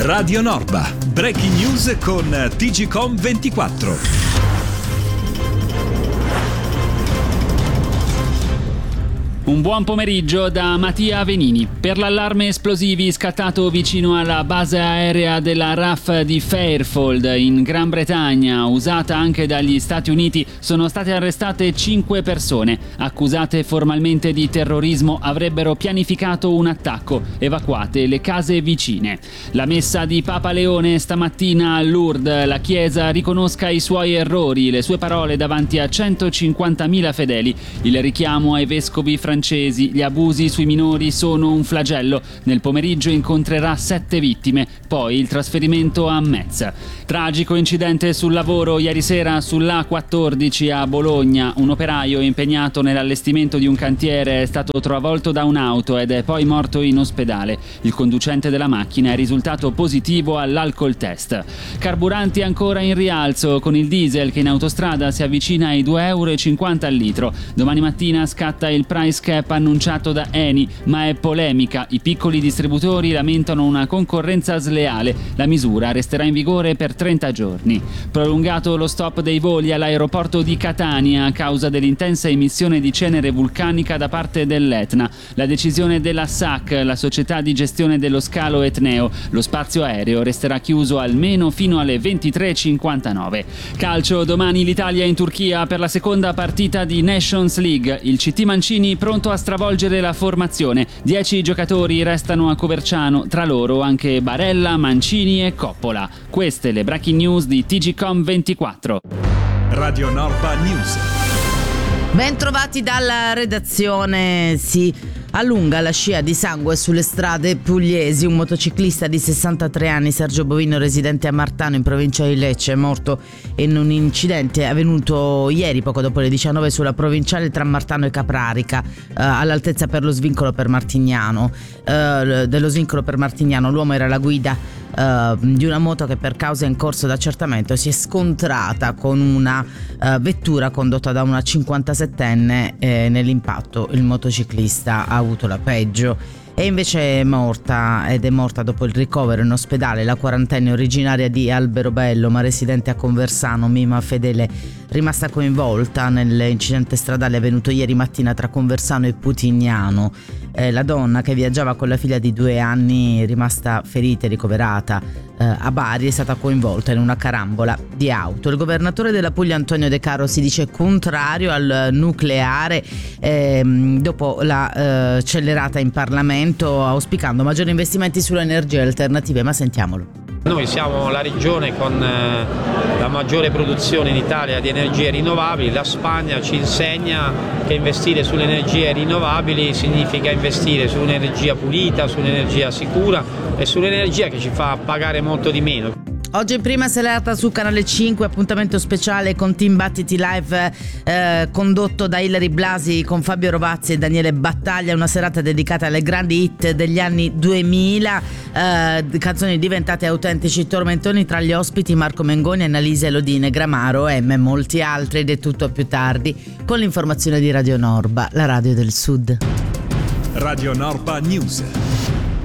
Radio Norba, breaking news con TGcom 24. Un buon pomeriggio da Mattia Venini. Per l'allarme esplosivi scattato vicino alla base aerea della RAF di Fairfield in Gran Bretagna, usata anche dagli Stati Uniti, sono state arrestate 5 persone. Accusate formalmente di terrorismo, avrebbero pianificato un attacco, evacuate le case vicine. La messa di Papa Leone stamattina a Lourdes, la Chiesa riconosca i suoi errori, le sue parole davanti a 150.000 fedeli. Il richiamo ai vescovi francesi: gli abusi sui minori sono un flagello. Nel pomeriggio incontrerà 7 vittime, poi il trasferimento a Metz. Tragico incidente sul lavoro ieri sera sull'A14 a Bologna. Un operaio impegnato nell'allestimento di un cantiere è stato travolto da un'auto ed è poi morto in ospedale. Il conducente della macchina è risultato positivo all'alcol test. Carburanti ancora in rialzo, con il diesel che in autostrada si avvicina ai 2,50 € al litro. Domani mattina scatta il price cap annunciato da Eni, ma è polemica. I piccoli distributori lamentano una concorrenza sleale. La misura resterà in vigore per 30 giorni. Prolungato lo stop dei voli all'aeroporto di Catania a causa dell'intensa emissione di cenere vulcanica da parte dell'Etna. La decisione della SAC, la società di gestione dello scalo etneo. Lo spazio aereo resterà chiuso almeno fino alle 23:59. Calcio, domani l'Italia in Turchia per la seconda partita di Nations League. Il CT Mancini pronto a stravolgere la formazione. 10 giocatori restano a Coverciano, tra loro anche Barella, Mancini e Coppola. Queste le breaking news di TGcom 24. Radio Norba News. Ben trovati dalla redazione. Si allunga la scia di sangue sulle strade pugliesi. Un motociclista di 63 anni, Sergio Bovino, residente a Martano in provincia di Lecce, è morto in un incidente avvenuto ieri poco dopo le 19 sulla provinciale tra Martano e Caprarica, all'altezza per lo svincolo per Martignano. Dello svincolo per Martignano l'uomo era alla guida di una moto che per causa in corso d'accertamento si è scontrata con una vettura condotta da una 57enne. Nell'impatto il motociclista ha avuto la peggio e invece è morta dopo il ricovero in ospedale la quarantenne originaria di Alberobello ma residente a Conversano, Mima Fedele, rimasta coinvolta nell'incidente stradale avvenuto ieri mattina tra Conversano e Putignano. La donna, che viaggiava con la figlia di 2 anni, rimasta ferita e ricoverata a Bari, è stata coinvolta in una carambola di auto. Il governatore della Puglia Antonio De Caro si dice contrario al nucleare dopo la accelerata in Parlamento, auspicando maggiori investimenti sulle energie alternative, ma sentiamolo. Noi siamo la regione con la maggiore produzione in Italia di energie rinnovabili. La Spagna ci insegna che investire sulle energie rinnovabili significa investire su un'energia pulita, su un'energia sicura e sull'energia che ci fa pagare molto di meno. Oggi in prima serata su Canale 5, appuntamento speciale con Team Battiti Live condotto da Ilary Blasi con Fabio Rovazzi e Daniele Battaglia, una serata dedicata alle grandi hit degli anni 2000, canzoni diventate autentici tormentoni. Tra gli ospiti Marco Mengoni, Annalisa Elodine, Gramaro e molti altri. Ed è tutto più tardi con l'informazione di Radio Norba, la radio del Sud. Radio Norba News.